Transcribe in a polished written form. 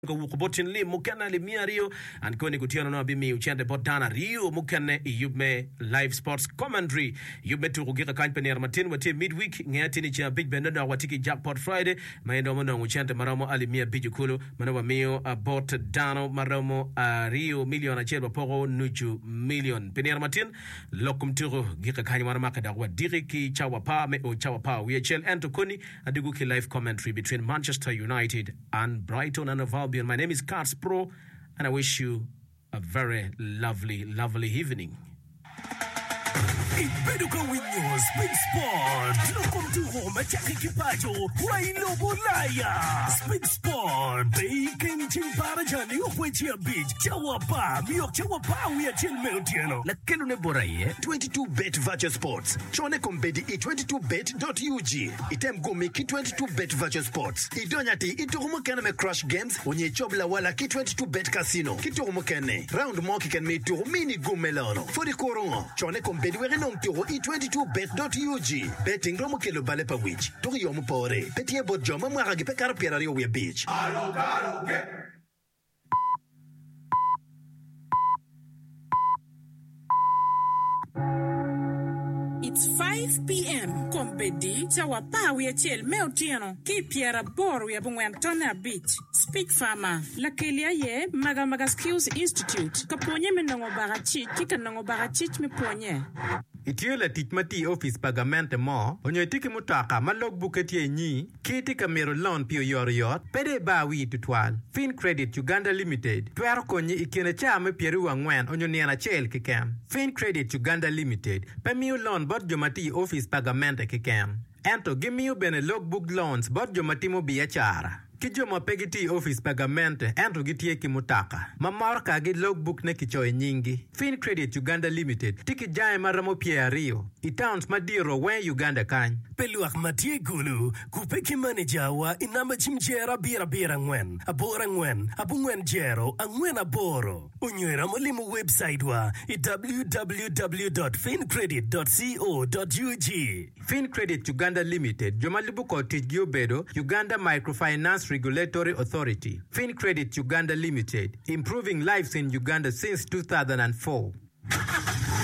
Kubotin li mukana li mia rio and koni kutiana no bimi uchende botana rio mukane yume live sports commentary yume tu kugira kampeni Martin wati midweek ngati ni cha big benada watiki jackpot Friday maendo mono uchende maramo alimia bijukulu manawa mio bot dano maramo rio million achelo poro nuju million penir Martin lokum turo gira kanya marama kada wa diriki chawapa me o chawapa WHL and koni adigu ki live commentary between Manchester United and Brighton and Albion. My name is Cards Pro, and I wish you a very lovely evening. Ibeduka Winyos, Big Sport. Welcome to home, Chaki Kipacho, Railo Bulaya. Big Sport, they came to Parajani, Opwetia Beach, Chawapa, Mio Chawapa, we are Chin Meltiano. La Kelune Boraye, 22bet Virtual Sports. Chone Kombedi, 22bet.ug. Item go make 22bet Virtual Sports. Idonyati, Iturumukane Crush Games, Onye Chobla Wala, 22bet Casino. Kiturumukane, Round Monkey can make to mini Gumelano. For the Coron, Chone Kombedi, we're in Toro e22bet.ug. Betting Romokelo Balepa Witch. Torium Pore. Petia Bojoma Maragi Pekar Pierario Beach. It's 5 p.m. Kompedi, Chawapa, we are chill, Meltiano, keep Piera Bor, we are Bungantona Beach. Speak Farmer, Lakelia ye, Magamaga Skills Institute, Kaponye Menongo Barachi, Kikanongo Barachich me Ponye. Itiola titmati office pagamente mo, onyo tiki mutaka malog buketi nyi, kiti kamero loan pio yoriot, pede ba wi tutwal, Fin Credit Uganda Limited, tuero konyi ikine chame pieru angwen onyo niana chel kikem. Fin Credit Uganda Limited, pemiu loan bot jomati office pagamente kikem. Ento gimiu bene logbook loans bot jomati mo biachara. Kijoma pegiti office pagamente ento gitie kimutaka. Mamorka gi logbook ne kichoy nyingi. Fin Credit Uganda Limited tiki jae maramo pia rio. Itowns madiro wen Uganda kany. Peluak matie gulu, kupeki manager wa inamba chimjera bira ngwen. Abora ngwen, abungwen jero, angwen aboro. Unywera molimu website wa www.fincredit.co.ug. Fin Credit Uganda Limited, Jomalibuko Tijgio Bedo, Uganda Microfinance Regulatory Authority. Fin Credit Uganda Limited, improving lives in Uganda since 2004.